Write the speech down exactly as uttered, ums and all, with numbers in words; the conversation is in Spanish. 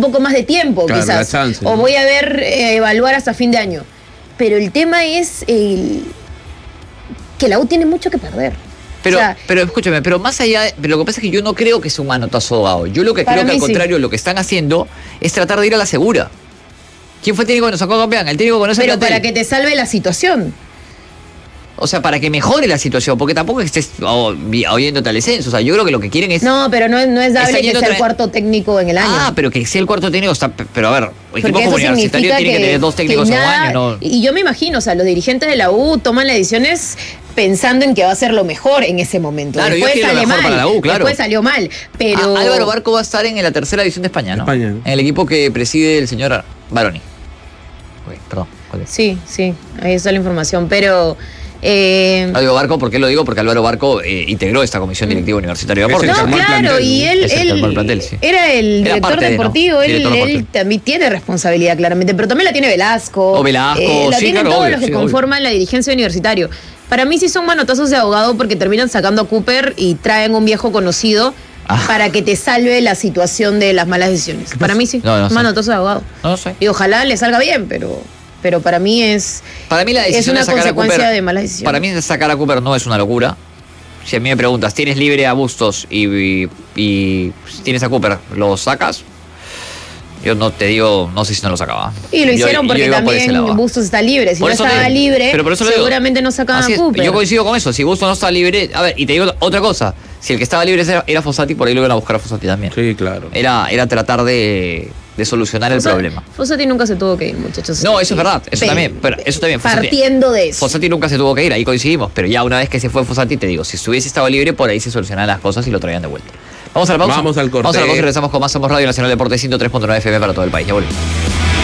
un poco más de tiempo, claro, quizás. la chance, o ¿no? voy a ver, eh, evaluar hasta fin de año. Pero el tema es el... que la U tiene mucho que perder. Pero, o sea, pero escúchame, pero más allá, de, pero lo que pasa es que yo no creo que sea un manotazo ahogado. Yo lo que creo que al contrario, sí. Lo que están haciendo es tratar de ir a la segura. ¿Quién fue el técnico que nos sacó campeón? El técnico que conoce Pero el para que te salve la situación. O sea, para que mejore la situación, porque tampoco estés oh, oyéndote al descenso. O sea, yo creo que lo que quieren es... No, pero no, no es dable que sea el cuarto técnico en el año. Ah, pero que sea el cuarto técnico está... Pero a ver, equipos como Universitario tienen que tener dos técnicos en un año, ¿no? Y yo me imagino, o sea, los dirigentes de la U toman las decisiones pensando en que va a ser lo mejor en ese momento. Claro, después yo sale lo mejor mal. Para la U, claro. Después salió mal, pero... Ah, Álvaro Barco va a estar en la tercera división de España, ¿no? España. En el equipo que preside el señor Baroni. Uy, perdón. ¿Cuál es? Sí, sí, ahí está la información, pero... Eh, Álvaro Barco, ¿por qué lo digo? Porque Álvaro Barco eh, integró esta comisión directiva universitaria de deportes. No, claro, y él, él el plantel, sí. Era el era director deportivo, de, ¿no? él, director él deportivo. También tiene responsabilidad claramente, pero también la tiene Velasco. O Velasco, eh, la sí, tienen claro, todos obvio, los que sí, conforman obvio. La dirigencia universitario. Para mí sí son manotazos de abogado porque terminan sacando a Cooper y traen un viejo conocido ah. para que te salve la situación de las malas decisiones. Para mí sí, no, no manotazos de abogado. No sé. Y ojalá le salga bien, pero... Pero para mí es, para mí la decisión es una de sacar consecuencia a Cooper, de malas decisiones. Para mí sacar a Cooper no es una locura. Si a mí me preguntas, ¿tienes libre a Bustos y, y, y tienes a Cooper, ¿lo sacas? Yo no te digo, no sé si no lo sacaba. Y lo hicieron yo, porque yo también por Bustos está libre. Si por no estaba te, libre, pero por eso seguramente no sacaban a Cooper. Yo coincido con eso. Si Bustos no está libre... A ver, y te digo otra cosa. Si el que estaba libre era, era Fossati, por ahí lo iban a buscar a Fossati también. Sí, claro. Era, era tratar de... de solucionar Fossati, el problema. Fossati nunca se tuvo que ir, muchachos. No, eso es verdad, eso pero, también, pero eso también. Fossati, partiendo de eso. Fossati nunca se tuvo que ir, ahí coincidimos, pero ya una vez que se fue Fossati, te digo, si estuviese estado libre, por ahí se solucionaban las cosas y lo traían de vuelta. Vamos a la pausa. Vamos al corte. Vamos a la pausa y regresamos con más. Somos Radio Nacional Deportes ciento tres punto nueve F M para todo el país. Ya volvemos.